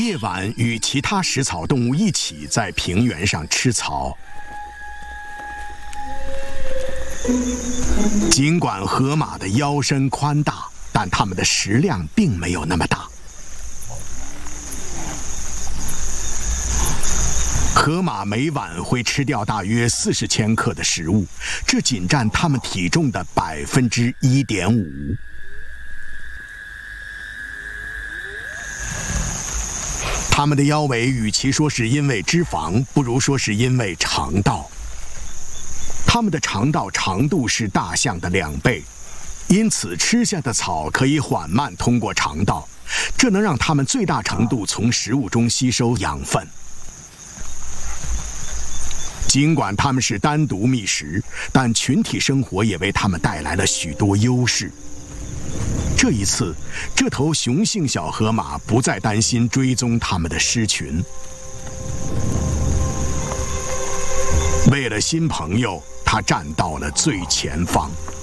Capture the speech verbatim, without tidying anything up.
夜晚与其他食草动物一起在平原上吃草。尽管河马的腰身宽大，但它们的食量并没有那么大。河马每晚会吃掉大约四十千克的食物，这仅占它们体重的百分之一点五。它们的腰围与其说是因为脂肪，不如说是因为肠道。它们的肠道长度是大象的两倍，因此吃下的草可以缓慢通过肠道，这能让它们最大程度从食物中吸收养分。尽管它们是单独觅食，但群体生活也为它们带来了许多优势。这一次，这头雄性小河马不再担心追踪它们的狮群。为了新朋友，它站到了最前方。